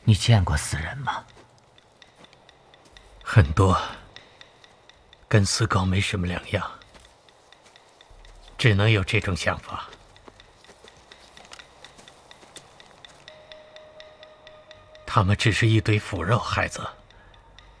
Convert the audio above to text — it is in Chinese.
你见过死人吗？ 很多，跟死狗没什么两样，只能有这种想法。他们只是一堆腐肉，孩子。